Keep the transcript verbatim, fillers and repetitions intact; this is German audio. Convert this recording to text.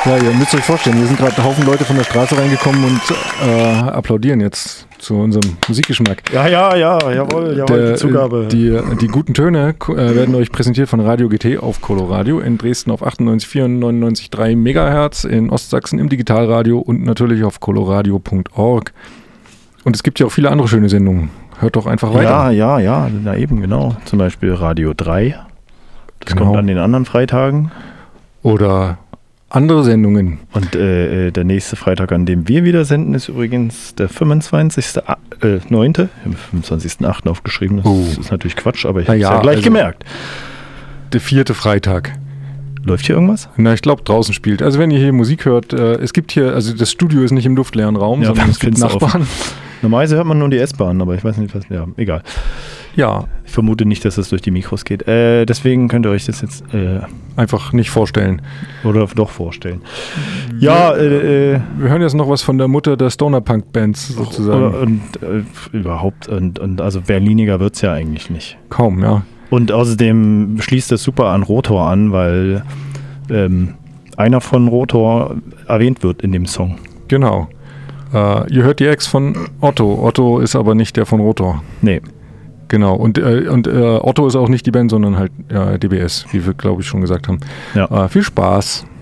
Ja, ihr müsst euch vorstellen, hier sind gerade ein Haufen Leute von der Straße reingekommen und äh, applaudieren jetzt zu unserem Musikgeschmack. Ja, ja, ja, jawohl, jawohl, der, die Zugabe. Die, die guten Töne äh, werden euch präsentiert von Radio G T auf Coloradio, in Dresden auf achtundneunzig Komma vier und neunundneunzig Komma drei Megahertz, in Ostsachsen im Digitalradio und natürlich auf coloradio punkt org. Und es gibt ja auch viele andere schöne Sendungen. Hört doch einfach weiter. Ja, ja, ja, na eben, genau. Zum Beispiel Radio drei. Das Genau. kommt an den anderen Freitagen. Oder andere Sendungen. Und äh, der nächste Freitag, an dem wir wieder senden, ist übrigens der fünfundzwanzigste neunte Im fünfundzwanzigsten achten aufgeschrieben. Das Oh. ist natürlich Quatsch, aber ich Na habe es ja, ja gleich also- gemerkt. Der vierte Freitag. Läuft hier irgendwas? Na, ich glaube, draußen spielt. Also wenn ihr hier Musik hört, äh, es gibt hier, also das Studio ist nicht im luftleeren Raum, Ja, sondern es gibt findest du Nachbarn. Normalerweise hört man nur die S-Bahn, aber ich weiß nicht, was. Ja, egal. Ja, Ich vermute nicht, dass das durch die Mikros geht. Äh, deswegen könnt ihr euch das jetzt äh, einfach nicht vorstellen. oder doch vorstellen. Ja, äh, äh, Wir hören jetzt noch was von der Mutter der Stoner-Punk-Bands sozusagen. Oder, und äh, überhaupt, und, und also berliniger wird es ja eigentlich nicht. Kaum, ja. Und außerdem schließt das super an Rotor an, weil ähm, einer von Rotor erwähnt wird in dem Song. Genau. Äh, ihr hört die Ex von Otto. Otto ist aber nicht der von Rotor. Nee. Genau. Und, äh, und äh, Otto ist auch nicht die Band, sondern halt ja, D B S, wie wir, glaube ich, schon gesagt haben. Ja. Äh, viel Spaß.